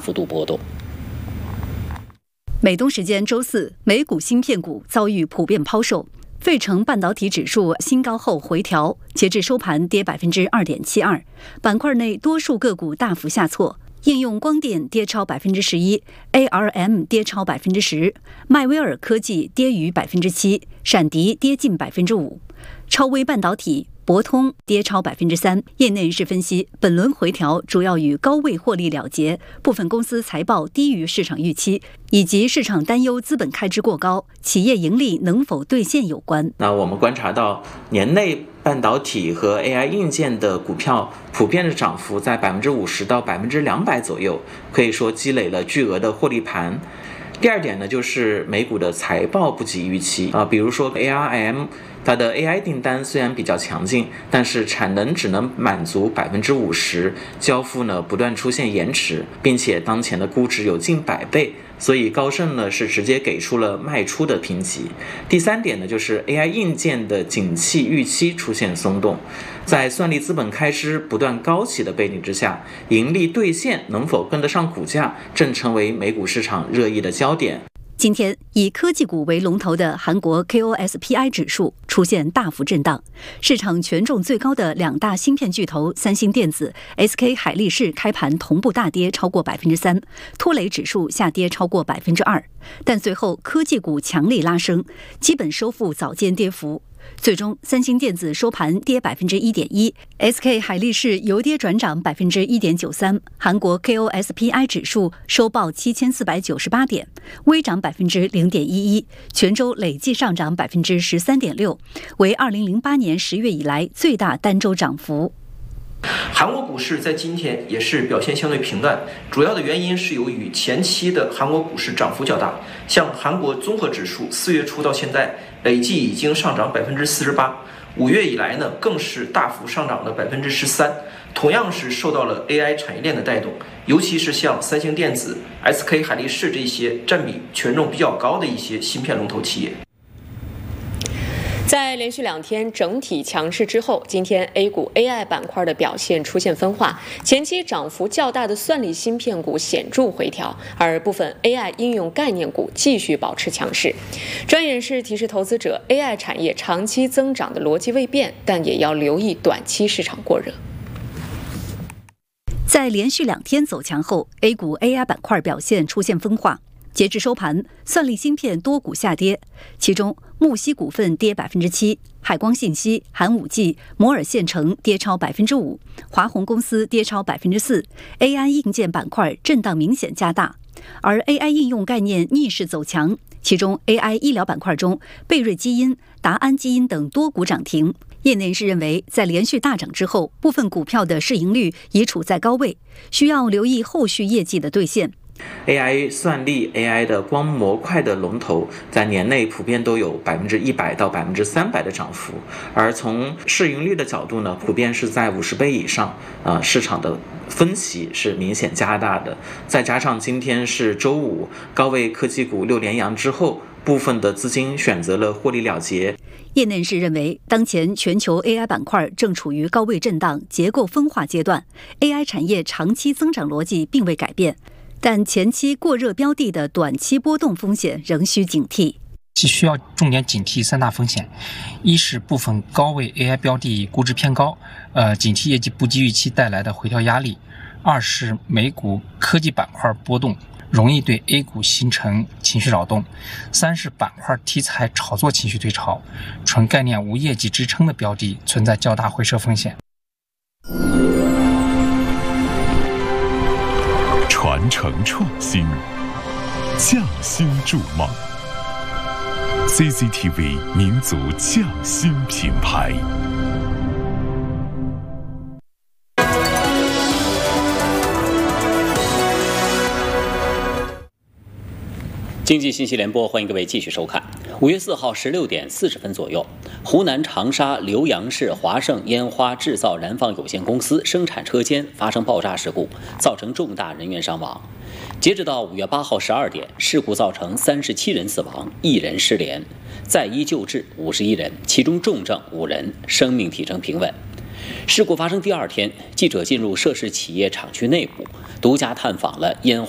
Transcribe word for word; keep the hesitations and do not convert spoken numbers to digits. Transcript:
幅度波动。 美东时间周四，美股芯片股遭遇普遍抛售，费城半导体指数新高后回调，截至收盘跌 百分之二点七二， 板块内多数个股大幅下挫，应用光电跌超 百分之十一， A R M 跌超 百分之十， 迈威尔科技跌逾 百分之七， 闪迪跌近 百分之五， 超微半导体博通跌超 百分之三。 业内人士分析，本轮回调主要与高位获利了结，部分公司财报低于市场预期，以及市场担忧资本开支过高，企业盈利能否兑现有关。 那我们观察到，年内半导体和 A I 硬件的股票普遍的涨幅在 百分之五十 到 百分之两百 左右，可以说积累了巨额的获利盘。第二点呢，就是美股的财报不及预期啊，比如说 A R M， 它的 A I 订单虽然比较强劲，但是产能只能满足 百分之五十， 交付呢不断出现延迟，并且当前的估值有近百倍，所以高盛呢是直接给出了卖出的评级。第三点呢，就是 A I 硬件的景气预期出现松动，在算力资本开支不断高企的背景之下，盈利兑现能否跟得上股价，正成为美股市场热议的焦点。 今天以科技股为龙头的韩国 K O S P I 指数出现大幅震荡，市场权重最高的两大芯片巨头三星电子、S K 海力士开盘同步大跌超过 百分之三， 拖累指数下跌超过 百分之二， 但随后科技股强力拉升，基本收复早间跌幅。最终三星电子收盘跌 百分之一点一， S K 海力士由跌转涨 百分之一点九三， 韩国 K O S P I 指数收报七千四百九十八点，微涨 百分之零点一一， 全周累计上涨 百分之十三点六， 为二零零八年十月以来最大单周涨幅。 韩国股市在今天也是表现相对平淡，主要的原因是由于前期的韩国股市涨幅较大，像韩国综合指数四月初到现在累计已经上涨 百分之四十八， 五月以来呢更是大幅上涨了 百分之十三， 同样是受到了 A I 产业链的带动，尤其是像三星电子、S K 海力士这些占比权重比较高的一些芯片龙头企业。 在连续两天整体强势之后，今天 A 股 A I 板块的表现出现分化，前期涨幅较大的算力芯片股显著回调，而部分 A I 应用概念股继续保持强势。专业人士提示投资者， A I 产业长期增长的逻辑未变，但也要留意短期市场过热。 在连续两天走强后， A 股 A I 板块表现出现分化。截至收盘，算力芯片多股下跌，其中木犀股份跌 百分之七， 海光信息、寒武纪、摩尔线程跌超 百分之五， 华虹公司跌超 百分之四， A I 硬件板块震荡明显加大，而 A I 应用概念逆势走强，其中 A I 医疗板块中，贝瑞基因、达安基因等多股涨停。业内人士认为，在连续大涨之后，部分股票的市盈率已处在高位，需要留意后续业绩的兑现。 A I 算力 A I 的光模块的龙头在年内普遍都有 百分之一百 到 百分之三百 的涨幅，而从市盈率的角度呢，普遍是在五十倍以上，呃，市场的分歧是明显加大的。再加上今天是周五，高位科技股六连阳之后，部分的资金选择了获利了结。 业内人士认为，当前全球 A I 板块正处于高位震荡、结构分化阶段 ，A I 产业长期增长逻辑并未改变。但前期过热标的的短期波动风险仍需警惕， 其需要重点警惕三大风险：一是部分高位 A I 标的估值偏高，呃，警惕业绩不及预期带来的回调压力；二是美股科技板块波动，容易对 A 股形成情绪扰动；三是板块题材炒作情绪退潮，纯概念无业绩支撑的标的存在较大回撤风险。 传承创新，匠心筑梦。C C T V 民族匠心品牌。 经济信息联播，欢迎各位继续收看。五月四号十六点四十分左右，湖南长沙浏阳市华盛烟花制造燃放有限公司生产车间发生爆炸事故，造成重大人员伤亡。截止到五月八号十二点，事故造成三十七人死亡，一人失联，在医救治五十一人，其中重症五人，生命体征平稳。事故发生第二天，记者进入涉事企业厂区内部，独家探访了烟花